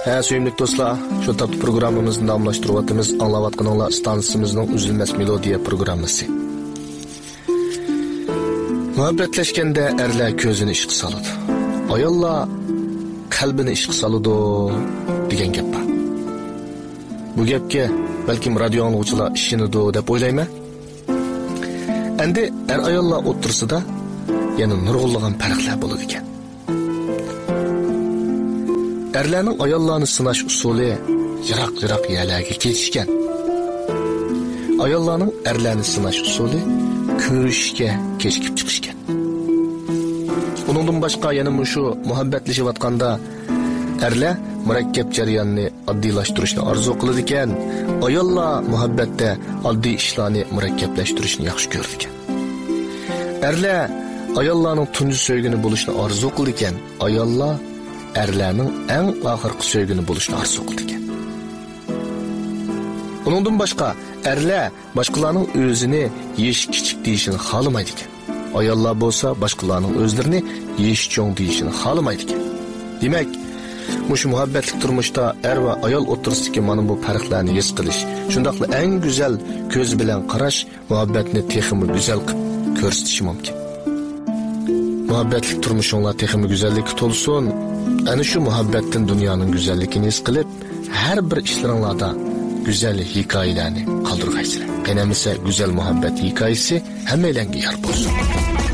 Suyumlik dostlar, şu taptı programımızın damlaştırıvatımız anlavatqanınla stansımızın üzülmez melodiya programısı. Muhabbetleşkende erler közünü işqi salıdı. Ayollar kalbini işqi salıdı degan gap bor. Bu gapga balkim radio angluvchilar ishinidu deb o'ylayman. Endi ayollar o'tirsida yana nurg'unlagan farqlar bo'ladi ekan. Erlarning ayollarni sinash usuli yiroq-yiroq yerlarga ketishgan. Ayollarning erlarni sinash usuli ko'rishga kechikib chiqishgan. Uningdan boshqa yana shu muhabbatlashayotganda erlar murakkab jarayonni oddiylashtirishni orzu qiladi ekan, ayollar muhabbatda oddiy ishlarni murakkablashtirishni yaxshi ko'radi ekan. Erlar ayollarning tunji so'ygini bo'lishni orzu qiladi ekan, ayollar erlarning eng oxirgi so'ygini bo'lishni orzu qiladi ekan. Uningdan boshqa erlar boshqalarning o'zini yesh kichik deyishini xohlamaydi ekan. Ayollar bo'lsa boshqalarning o'zlarini yesh cho'ng deyishini xohlamaydi ekan. Demak, şu muhabbetlik turmuşda er ve ayol otursidagi mana bu farqlarni his qilish, shundaqla eng go'zal ko'z bilan qarash muhabbetni texmi go'zal qilib ko'rsatishi mumkin. Muhabbetlik turmushinglar texmi go'zallikka to'lsin. Ana shu muhabbetdan dunyoning go'zalligini his qilib, har bir ishlaringlarda go'zal hikoyalarni qoldirgaysizlar. Qanamisa go'zal muhabbet hikoyasi hammalarga yor bo'lsin.